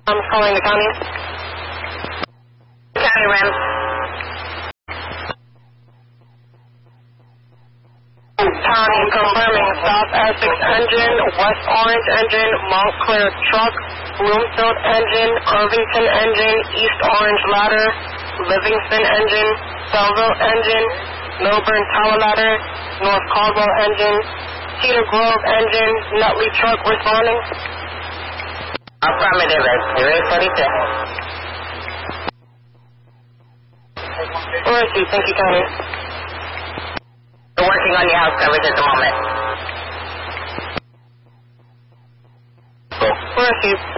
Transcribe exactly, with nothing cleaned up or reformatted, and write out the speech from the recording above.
I'm calling the county. County Rim. County confirming South Essex engine, West Orange engine, Montclair truck, Bloomfield engine, Irvington engine, East Orange ladder, Livingston engine, Belleville engine, Milburn Tower ladder, North Caldwell engine, Cedar Grove engine, Nutley truck responding. Affirmative, zero forty-two. Where is he? Thank you, County. We're working on your house coverage at the moment. Where is he?